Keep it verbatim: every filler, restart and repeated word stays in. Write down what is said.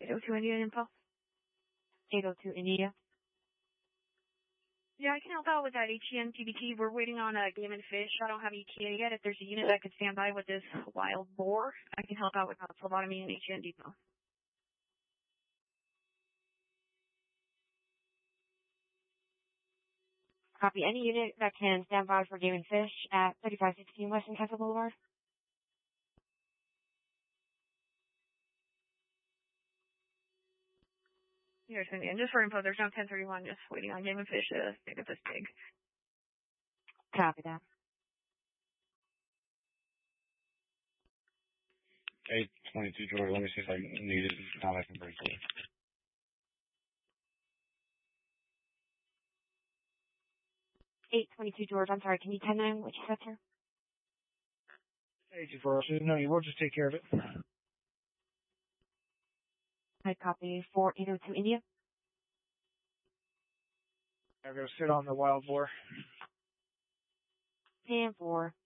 eight oh two Indian info. eight oh two India. Yeah, I can help out with that H E N T B T. We're waiting on a game and fish. I don't have E T A yet. If there's a unit that could stand by with this wild boar, I can help out with that phlebotomy and H E N depot. Copy. Any unit that can stand by for game and fish at thirty-five sixteen Western Castle Boulevard. Here's Indian. Just for info, there's no ten thirty-one. Just waiting on game and fish to pick up this pig. Copy that. eight twenty-two, George. Let me see if I need it. Now I can break it. eight twenty-two, George. I'm sorry. Can you tell me what you said, sir? eight two four oh two. No, we'll just take care of it. I copy for eight oh two India. I'm going to sit on the wild boar. And for